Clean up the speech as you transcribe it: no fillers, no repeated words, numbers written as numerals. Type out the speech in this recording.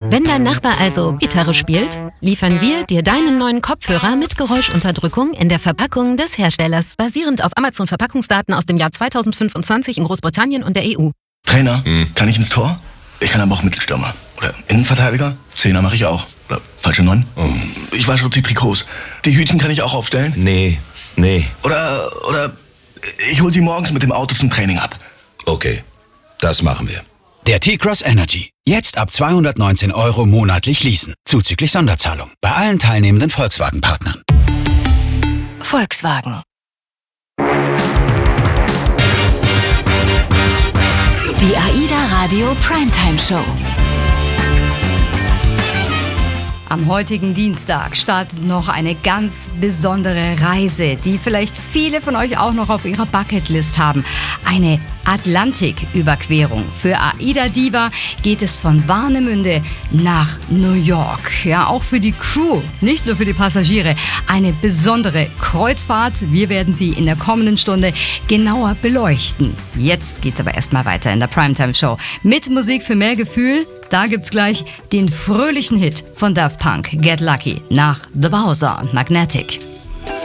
Wenn dein Nachbar also Gitarre spielt, liefern wir dir deinen neuen Kopfhörer mit Geräuschunterdrückung in der Verpackung des Herstellers, basierend auf Amazon-Verpackungsdaten aus dem Jahr 2025 in Großbritannien und der EU. Trainer, kann ich ins Tor? Ich kann aber auch Mittelstürmer. Oder Innenverteidiger? Zehner mache ich auch. Oder falsche 9? Ich wasche auch die Trikots. Die Hütchen kann ich auch aufstellen? Nee. Oder ich hol sie morgens mit dem Auto zum Training ab. Okay, das machen wir. Der T-Cross Energy. Jetzt ab 219 € monatlich leasen. Zuzüglich Sonderzahlung. Bei allen teilnehmenden Volkswagen-Partnern. Volkswagen. Die AIDA Radio Primetime Show. Am heutigen Dienstag startet noch eine ganz besondere Reise, die vielleicht viele von euch auch noch auf ihrer Bucketlist haben. Eine Atlantiküberquerung. Für AIDA Diva geht es von Warnemünde nach New York. Ja, auch für die Crew, nicht nur für die Passagiere. Eine besondere Kreuzfahrt. Wir werden sie in der kommenden Stunde genauer beleuchten. Jetzt geht's aber erstmal weiter in der Primetime Show mit Musik für mehr Gefühl. Da gibt's gleich den fröhlichen Hit von Daft Punk, Get Lucky, nach The Bowser und Magnetic.